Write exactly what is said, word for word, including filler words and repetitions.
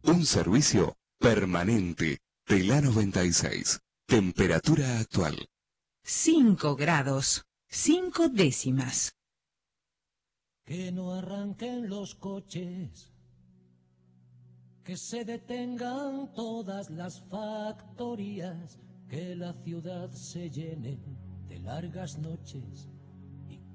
Un servicio permanente de la noventa y seis. Temperatura actual. cinco grados, cinco décimas. Que no arranquen los coches, que se detengan todas las factorías, que la ciudad se llene de largas noches